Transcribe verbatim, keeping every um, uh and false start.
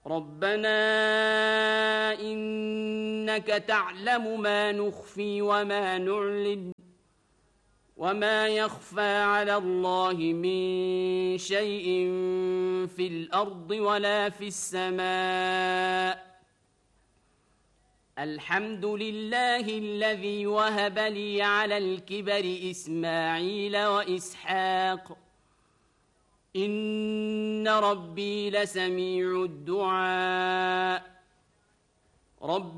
ربنا إنك تعلم ما نخفي وما نعلن وما يخفى على الله من شيء في الأرض ولا في السماء الحمد لله الذي وهب لي على الكبر إسماعيل وإسحاق إن ربي لسميع الدعاء رب